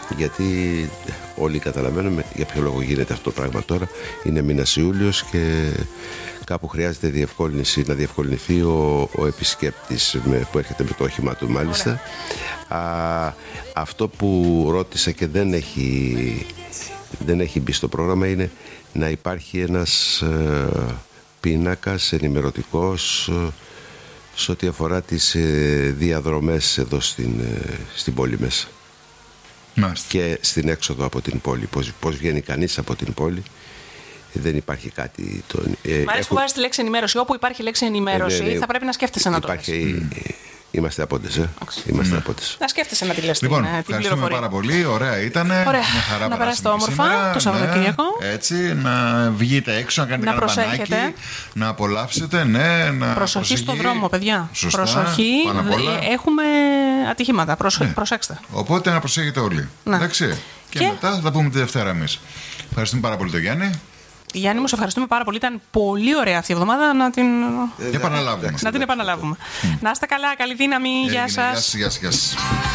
Γιατί όλοι καταλαβαίνουμε για ποιο λόγο γίνεται αυτό το πράγμα τώρα. Είναι μήνας Ιούλιος και κάπου χρειάζεται διευκόλυνση, να διευκολυνθεί ο επισκέπτης που έρχεται με το όχημά του μάλιστα. Αυτό που ρώτησα και δεν έχει μπει στο πρόγραμμα είναι να υπάρχει ένας πίνακας ενημερωτικός σε ό,τι αφορά τις διαδρομές εδώ στην πόλη μέσα. Μάλιστα. Και στην έξοδο από την πόλη. Πώς βγαίνει κανείς από την πόλη. Δεν υπάρχει κάτι. Μ' αρέσει που βάζει τη λέξη ενημέρωση. Όπου υπάρχει λέξη ενημέρωση, θα πρέπει να σκέφτεσαι να το λες. Είμαστε απόντες, Είμαστε απόντες. Να σκέφτεσαι να τη λες Λοιπόν, την ευχαριστούμε πληροφορία. πάρα πολύ. Ωραία ήταν. Ωραία. Να περάσετε όμορφα το Σαββατοκύριακο. Έτσι, να βγείτε έξω, να κάνετε ένα μπανάκι, να απολαύσετε. Προσοχή στον δρόμο, παιδιά. Σωστά, προσοχή. Έχουμε ατυχήματα. Ναι. Προσέξτε. Οπότε να προσέχετε όλοι. Ναι. Εντάξει. Και μετά θα τα πούμε τη Δευτέρα εμείς. Ευχαριστούμε πάρα πολύ τον Γιάννη. Γιάννη, μου σε ευχαριστούμε πάρα πολύ. Ήταν πολύ ωραία αυτή η εβδομάδα να την επαναλάβουμε. Να την επαναλάβουμε. Να είστε καλά, καλή δύναμη. Γεια σας. Γεια σας.